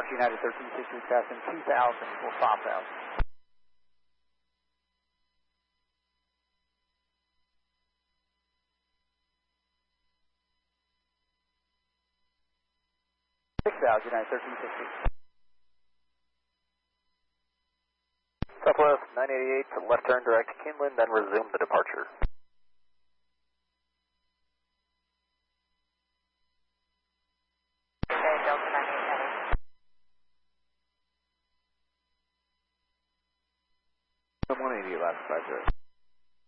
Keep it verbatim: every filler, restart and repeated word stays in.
Fox United thirteen sixty, passing two thousand for five thousand. six thousand United thirteen sixty. Southwest nine eighty-eight, left turn direct to Kinlan, then resume the departure. Delta nine eighty-seven. one eighty last five zero.